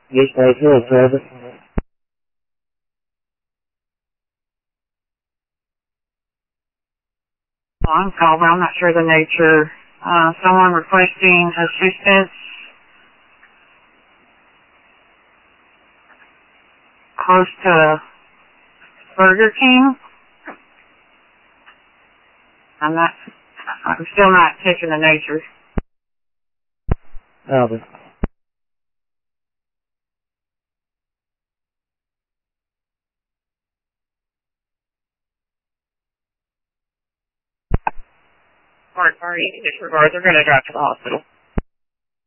Yes, I feel private. I'm called, but I'm not sure the nature. Someone requesting assistance close to Burger King. I'm still not catching the nature. Albert. Sorry, disregard. They're going to drive to the hospital.